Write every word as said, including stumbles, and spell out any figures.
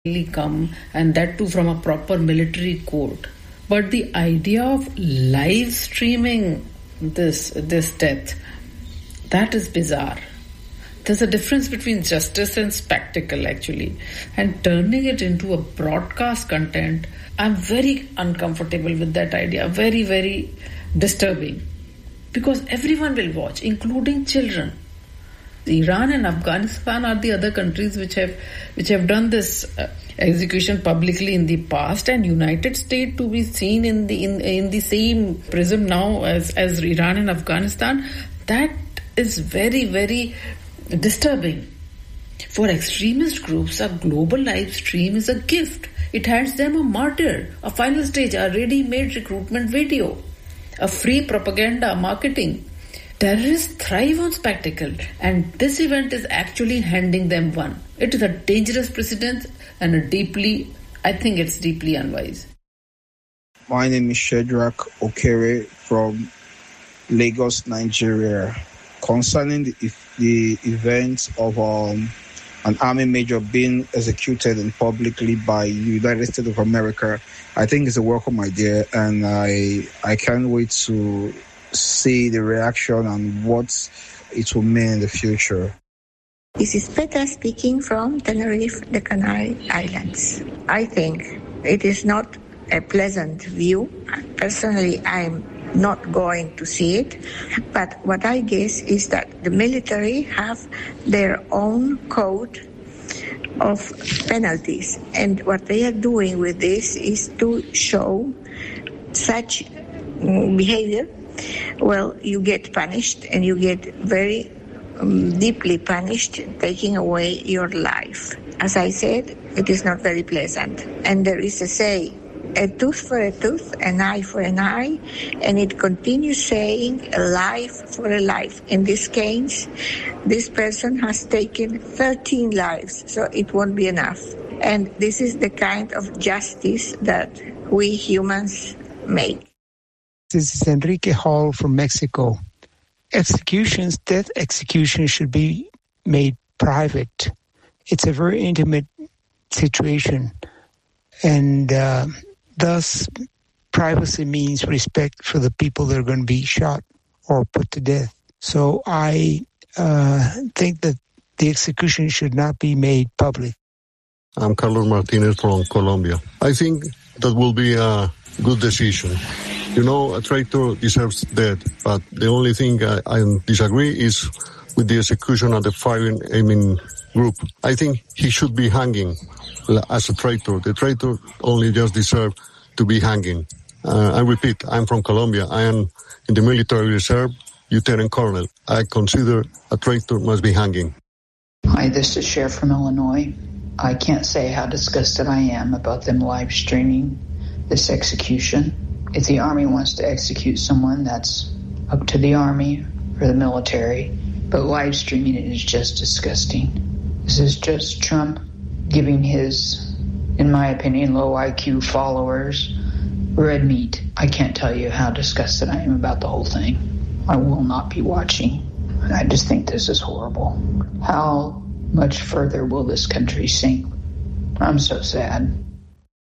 come, and that too from a proper military court. But the idea of live streaming this this death, that is bizarre. There's a difference between justice and spectacle, actually. And turning it into a broadcast content, I'm very uncomfortable with that idea. Very, very disturbing. Because everyone will watch, including children. Iran and Afghanistan are the other countries which have which have done this uh, execution publicly in the past, and United States to be seen in the in, in the same prism now as, as Iran and Afghanistan. That is very, very disturbing. For extremist groups, a global live stream is a gift. It hands them a martyr, a final stage, a ready-made recruitment video, a free propaganda marketing. Terrorists thrive on spectacle, and this event is actually handing them one. It is a dangerous precedent and a deeply, I think it's deeply unwise. My name is Shedrack Okere from Lagos, Nigeria. Concerning the, the events of um, an army major being executed in publicly by the United States of America, I think it's a welcome idea, and I I can't wait to see the reaction and what it will mean in the future. This is Petra speaking from Tenerife, the Canary Islands. I think it is not a pleasant view. Personally, I'm not going to see it, but what I guess is that the military have their own code of penalties, and what they are doing with this is to show such behavior. Well, you get punished, and you get very um, deeply punished, taking away your life. As I said, it is not very pleasant. And there is a say, a tooth for a tooth, an eye for an eye, and it continues saying a life for a life. In this case, this person has taken thirteen lives, so it won't be enough. And this is the kind of justice that we humans make. This is Enrique Hall from Mexico. Executions, death executions should be made private. It's a very intimate situation. And uh, thus, privacy means respect for the people that are going to be shot or put to death. So I uh, think that the execution should not be made public. I'm Carlos Martinez from Colombia. I think that will be a good decision. You know, a traitor deserves death, but the only thing I, I disagree is with the execution of the firing aiming group. I think he should be hanging as a traitor. The traitor only just deserves to be hanging. Uh, I repeat, I'm from Colombia. I am in the military reserve, lieutenant colonel. I consider a traitor must be hanging. Hi, this is Sheriff from Illinois. I can't say how disgusted I am about them live streaming this execution. If the Army wants to execute someone, that's up to the Army or the military. But live streaming it is just disgusting. This is just Trump giving his, in my opinion, low I Q followers red meat. I can't tell you how disgusted I am about the whole thing. I will not be watching. I just think this is horrible. How much further will this country sink? I'm so sad.